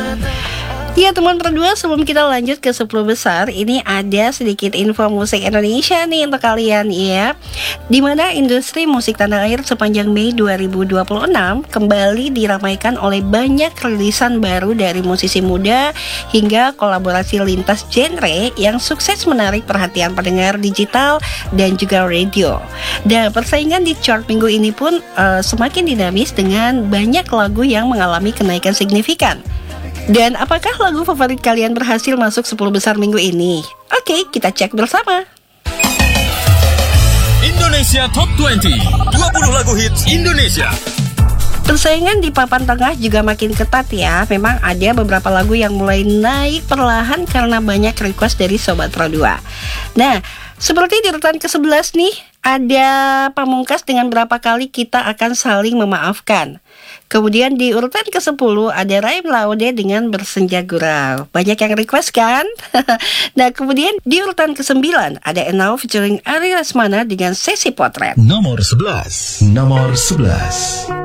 Ya teman berdua, sebelum kita lanjut ke 10 besar, ini ada sedikit info musik Indonesia nih untuk kalian ya. Dimana industri musik tanah air sepanjang Mei 2026 kembali diramaikan oleh banyak rilisan baru dari musisi muda hingga kolaborasi lintas genre yang sukses menarik perhatian pendengar digital dan juga radio. Dan persaingan di chart minggu ini pun semakin dinamis dengan banyak lagu yang mengalami kenaikan signifikan. Dan apakah lagu favorit kalian berhasil masuk 10 besar minggu ini? Oke, kita cek bersama. Indonesia Top 20, 20 lagu hits Indonesia. Persaingan di papan tengah juga makin ketat ya. Memang ada beberapa lagu yang mulai naik perlahan karena banyak request dari Sobat Pro 2. Nah, seperti di urutan ke-11 nih, ada Pamungkas dengan Berapa Kali Kita Akan Saling Memaafkan. Kemudian di urutan ke-10 ada Raim Laude dengan Bersenja Gurau. Banyak yang request kan? Nah, kemudian di urutan ke-9 ada Enau featuring Ari Lesmana dengan Sesi Potret. Nomor 11.